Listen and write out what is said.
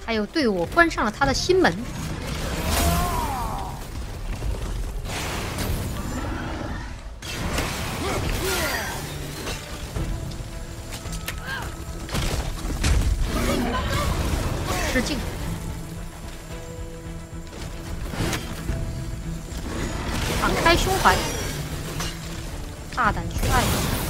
还有对我关上了他的心门。失敬。敞开胸怀，大胆去爱。